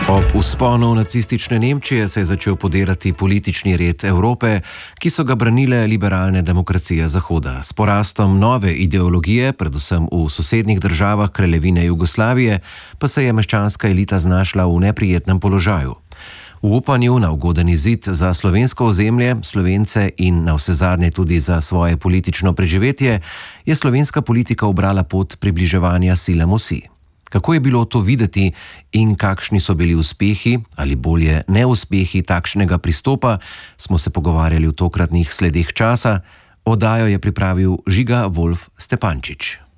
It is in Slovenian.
Ob vzponu nacistične Nemčije se je začel podirati politični red Evrope, ki so ga branile liberalne demokracije Zahoda. S porastom nove ideologije, predvsem v sosednjih državah Kraljevine Jugoslavije, pa se je meščanska elita znašla v neprijetnem položaju. V upanju na ugoden izid za slovensko ozemlje, Slovence in navsezadnje tudi za svoje politično preživetje, je slovenska politika ubrala pot približevanja silam osi. Kako je bilo to videti in kakšni so bili uspehi ali bolje neuspehi takšnega pristopa, smo se pogovarjali v tokratnih sledeh časa. Oddajo je pripravil Žiga Wolf Stepančič.